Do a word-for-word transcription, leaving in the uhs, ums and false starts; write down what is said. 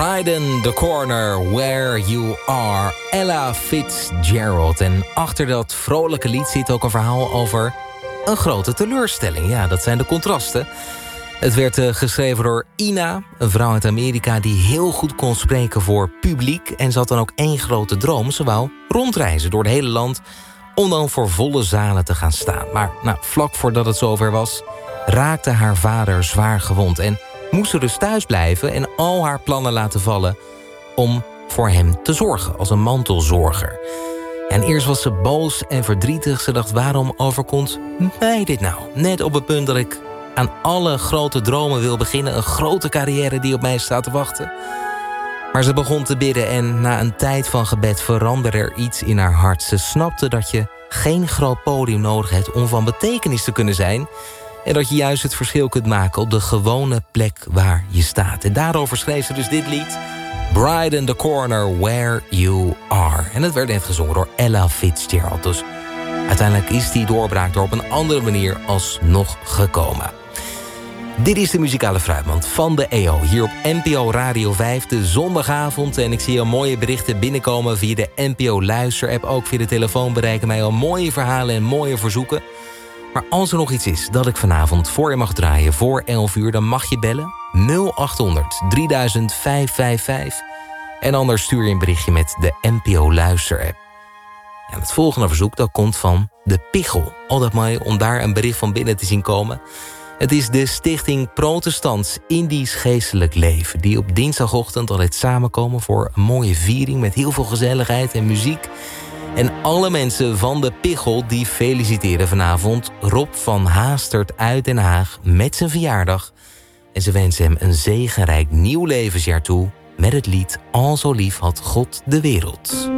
Bryden the Corner, Where You Are, Ella Fitzgerald. En achter dat vrolijke lied zit ook een verhaal over een grote teleurstelling. Ja, dat zijn de contrasten. Het werd uh, geschreven door Ina, een vrouw uit Amerika die heel goed kon spreken voor publiek. En ze had dan ook één grote droom. Ze wou rondreizen door het hele land om dan voor volle zalen te gaan staan. Maar nou, vlak voordat het zover was, raakte haar vader zwaar gewond en moest ze dus thuis blijven en al haar plannen laten vallen om voor hem te zorgen, als een mantelzorger. En eerst was ze boos en verdrietig. Ze dacht, waarom overkomt mij dit nou? Net op het punt dat ik aan alle grote dromen wil beginnen, een grote carrière die op mij staat te wachten. Maar ze begon te bidden en na een tijd van gebed veranderde er iets in haar hart. Ze snapte dat je geen groot podium nodig hebt om van betekenis te kunnen zijn en dat je juist het verschil kunt maken op de gewone plek waar je staat. En daarover schreef ze dus dit lied, Bryden the Corner, Where You Are. En het werd net gezongen door Ella Fitzgerald. Dus uiteindelijk is die doorbraak er op een andere manier alsnog gekomen. Dit is de muzikale fruitmand van de E O, hier op N P O Radio vijf, de zondagavond. En ik zie al mooie berichten binnenkomen via de N P O Luister-app. Ook via de telefoon bereiken mij al mooie verhalen en mooie verzoeken. Maar als er nog iets is dat ik vanavond voor je mag draaien voor elf uur, dan mag je bellen nul acht honderd drieduizend vijfhonderdvijfenvijftig. En anders stuur je een berichtje met de N P O Luister-app. En het volgende verzoek dat komt van de Pichel. Altijd mooi om daar een bericht van binnen te zien komen. Het is de Stichting Protestants Indisch Geestelijk Leven, die op dinsdagochtend altijd samenkomen voor een mooie viering met heel veel gezelligheid en muziek. En alle mensen van de Pichel die feliciteren vanavond Rob van Haastert uit Den Haag met zijn verjaardag. En ze wensen hem een zegenrijk nieuw levensjaar toe met het lied Al zo lief had God de wereld.